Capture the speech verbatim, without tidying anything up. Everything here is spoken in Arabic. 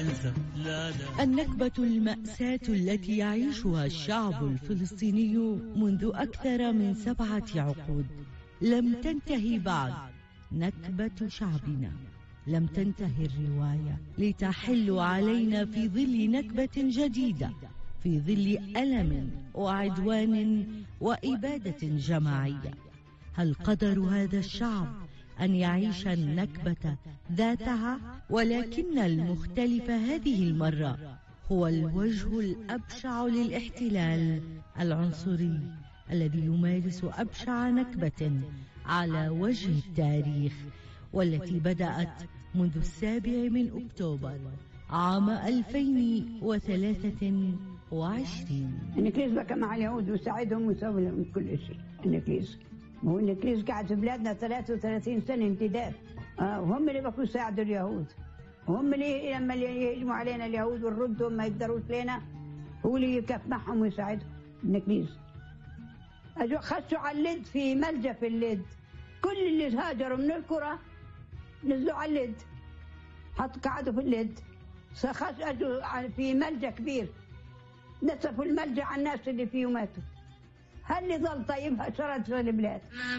غزة. لا لا. النكبة المأساة التي يعيشها الشعب الفلسطيني منذ أكثر من سبعة عقود لم تنتهي بعد. نكبة شعبنا لم تنتهي الرواية لتحل علينا في ظل نكبة جديدة، في ظل ألم وعدوان وإبادة جماعية. هل قدر هذا الشعب أن يعيش النكبة ذاتها؟ ولكن المختلف هذه المرة هو الوجه الأبشع للاحتلال العنصري الذي يمارس أبشع نكبة على وجه التاريخ، والتي بدأت منذ السابع من أكتوبر عام ألفين وثلاثة وعشرين. النكريز بقى مع اليهود وساعدهم ويسوي لهم كل شيء. النكريز هو النكريز قاعد في بلادنا ثلاثة وثلاثين سنة انتداب، آه وهم اللي بقوا يساعدوا اليهود، وهم اللي لما يهجموا علينا اليهود ونردهم ما يقدروش لنا هو اللي يكف معهم ويساعدهم. النكريز أجوا خشوا على اللد في ملجأ في اللد، كل اللي هاجروا من القرى نزلوا على اللد، حط قعدوا في اللد، خشوا أجوا في ملجأ كبير نسفوا الملجأ على الناس اللي فيه وماتوا. هل اللي ظل طيب شرد في البلاد؟